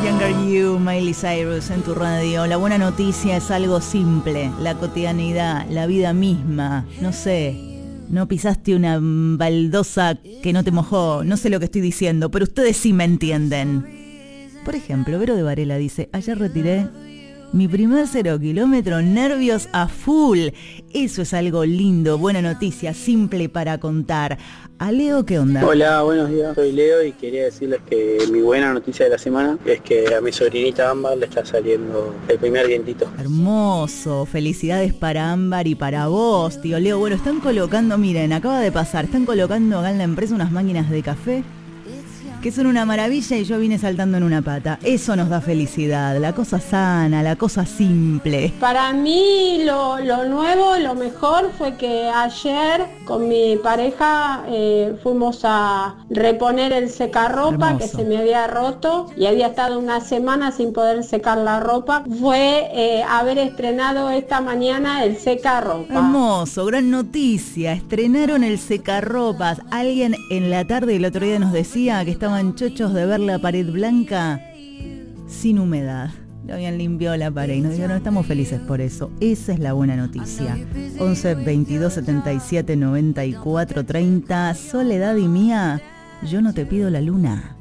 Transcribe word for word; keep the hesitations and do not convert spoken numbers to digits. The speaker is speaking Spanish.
Younger You, Miley Cyrus en tu radio. La buena noticia es algo simple, la cotidianidad, la vida misma. No sé, no pisaste una baldosa que no te mojó, no sé lo que estoy diciendo, pero ustedes sí me entienden. Por ejemplo, Vero de Varela dice, ayer retiré mi primer cero kilómetro, nervios a full. Eso es algo lindo, buena noticia, simple para contar. ¿A Leo qué onda? Hola, buenos días, soy Leo y quería decirles que mi buena noticia de la semana es que a mi sobrinita Ámbar le está saliendo el primer dientito. Hermoso, felicidades para Ámbar y para vos, tío Leo. Bueno, están colocando, miren, acaba de pasar, están colocando acá en la empresa unas máquinas de café que son una maravilla y yo vine saltando en una pata. Eso nos da felicidad, la cosa sana, la cosa simple. Para mí lo, lo nuevo, lo mejor fue que ayer con mi pareja eh, fuimos a reponer el secarropa. Hermoso. Que se me había roto y había estado una semana sin poder secar la ropa. Fue eh, haber estrenado esta mañana el secarropa. Hermoso, gran noticia, estrenaron el secarropas. Alguien en la tarde el otro día nos decía que estaban chochos de ver la pared blanca sin humedad. Le habían limpiado la pared y nos dijeron, estamos felices por eso. Esa es la buena noticia. once, veintidós, setenta y siete, noventa y cuatro, treinta. Soledad y Mía, yo no te pido la luna.